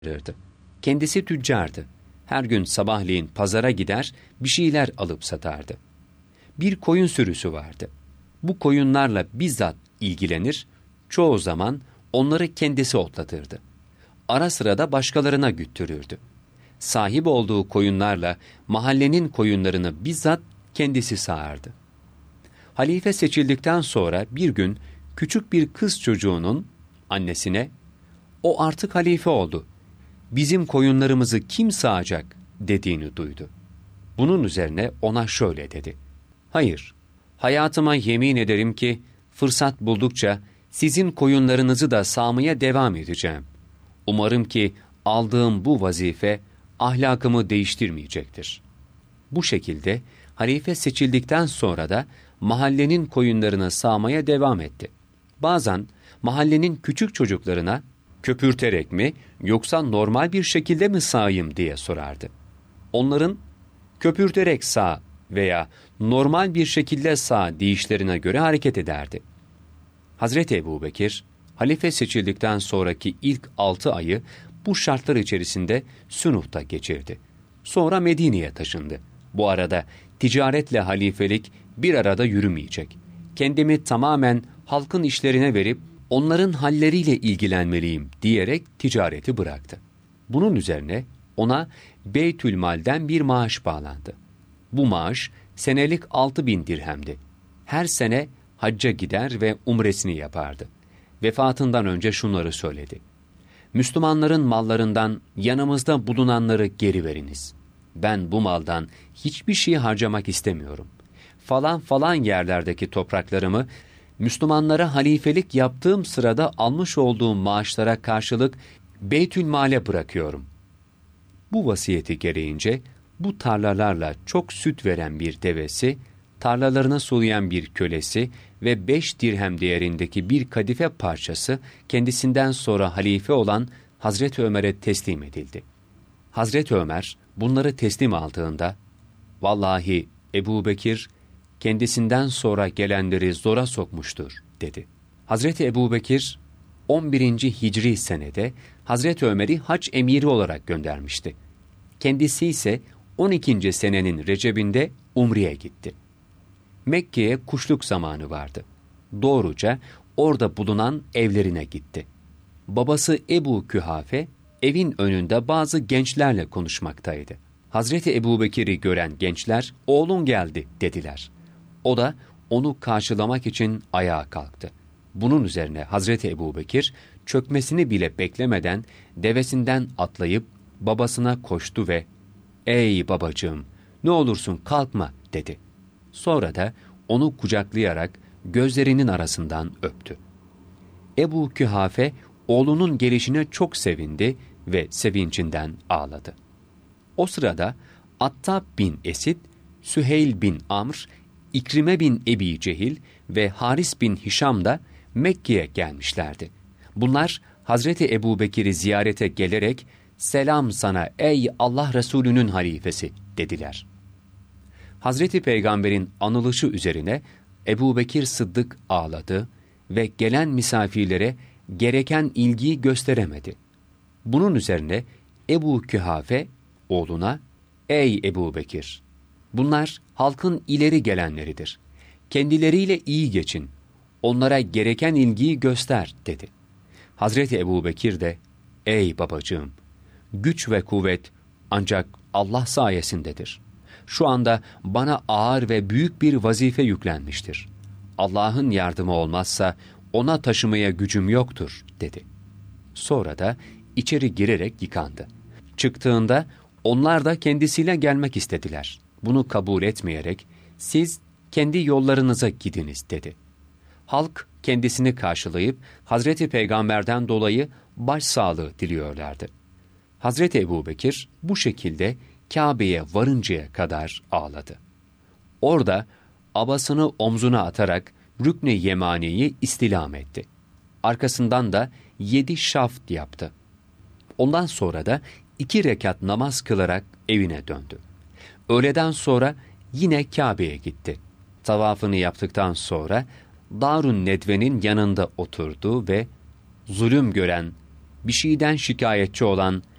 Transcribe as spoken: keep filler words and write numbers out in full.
verirdi. Kendisi tüccardı. Her gün sabahleyin pazara gider, bir şeyler alıp satardı. Bir koyun sürüsü vardı. Bu koyunlarla bizzat ilgilenir, çoğu zaman onları kendisi otlatırdı. Ara sıra da başkalarına güttürürdü. Sahip olduğu koyunlarla mahallenin koyunlarını bizzat kendisi sağardı. Halife seçildikten sonra bir gün küçük bir kız çocuğunun annesine, "O artık halife oldu, bizim koyunlarımızı kim sağacak?" dediğini duydu. Bunun üzerine ona şöyle dedi: "Hayır, hayatıma yemin ederim ki fırsat buldukça sizin koyunlarınızı da sağmaya devam edeceğim. Umarım ki aldığım bu vazife ahlakımı değiştirmeyecektir." Bu şekilde halife seçildikten sonra da mahallenin koyunlarını sağmaya devam etti. Bazen mahallenin küçük çocuklarına köpürterek mi yoksa normal bir şekilde mi sağayım diye sorardı. Onların köpürterek sağ veya normal bir şekilde sağ deyişlerine göre hareket ederdi. Hazreti Ebubekir, halife seçildikten sonraki ilk altı ayı bu şartlar içerisinde Sünuh'ta geçirdi. Sonra Medine'ye taşındı. Bu arada ticaretle halifelik bir arada yürümeyecek. Kendimi tamamen halkın işlerine verip onların halleriyle ilgilenmeliyim diyerek ticareti bıraktı. Bunun üzerine ona Beytülmal'den bir maaş bağlandı. Bu maaş senelik altı bin dirhemdi. Her sene hacca gider ve umresini yapardı. Vefatından önce şunları söyledi: "Müslümanların mallarından yanımızda bulunanları geri veriniz. Ben bu maldan hiçbir şey harcamak istemiyorum. Falan falan yerlerdeki topraklarımı Müslümanlara halifelik yaptığım sırada almış olduğum maaşlara karşılık Beytülmal'e bırakıyorum." Bu vasiyeti gereğince bu tarlalarla çok süt veren bir devesi, tarlalarını sulayan bir kölesi ve beş dirhem değerindeki bir kadife parçası kendisinden sonra halife olan Hazreti Ömer'e teslim edildi. Hazreti Ömer bunları teslim aldığında, "Vallahi Ebubekir kendisinden sonra gelenleri zora sokmuştur," dedi. Hazreti Ebubekir on birinci Hicri senede Hazreti Ömer'i hac emiri olarak göndermişti. Kendisi ise on ikinci senenin Recep'inde Umre'ye gitti. Mekke'ye kuşluk zamanı vardı. Doğruca orada bulunan evlerine gitti. Babası Ebu Kühafe evin önünde bazı gençlerle konuşmaktaydı. Hazreti Ebubekir'i gören gençler, "Oğlun geldi," dediler. O da onu karşılamak için ayağa kalktı. Bunun üzerine Hazreti Ebubekir çökmesini bile beklemeden devesinden atlayıp babasına koştu ve "Ey babacığım, ne olursun kalkma," dedi. Sonra da onu kucaklayarak gözlerinin arasından öptü. Ebu Kühafe oğlunun gelişine çok sevindi ve sevincinden ağladı. O sırada Attab bin Esid, Süheyl bin Amr, İkrime bin Ebi Cehil ve Haris bin Hişam da Mekke'ye gelmişlerdi. Bunlar Hazreti Ebubekir'i ziyarete gelerek "Selam sana ey Allah Resulü'nün halifesi," dediler. Hazreti Peygamber'in anılışı üzerine Ebubekir Sıddık ağladı ve gelen misafirlere gereken ilgiyi gösteremedi. Bunun üzerine Ebu Kühafe oğluna, "Ey Ebubekir, bunlar halkın ileri gelenleridir. Kendileriyle iyi geçin, onlara gereken ilgiyi göster," dedi. Hazreti Ebubekir de, "Ey babacığım, güç ve kuvvet ancak Allah sayesindedir. Şu anda bana ağır ve büyük bir vazife yüklenmiştir. Allah'ın yardımı olmazsa ona taşımaya gücüm yoktur," dedi. Sonra da içeri girerek yıkandı. Çıktığında onlar da kendisiyle gelmek istediler. Bunu kabul etmeyerek, "Siz kendi yollarınıza gidiniz," dedi. Halk kendisini karşılayıp Hazreti Peygamber'den dolayı başsağlığı diliyorlardı. Hazreti Ebubekir bu şekilde Kabe'ye varıncaya kadar ağladı. Orada abasını omzuna atarak Rükn-i Yemani'yi istilam etti. Arkasından da yedi şaft yaptı. Ondan sonra da iki rekat namaz kılarak evine döndü. Öğleden sonra yine Kabe'ye gitti. Tavafını yaptıktan sonra Darun Nedve'nin yanında oturdu ve zulüm gören bir şeyden şikayetçi olan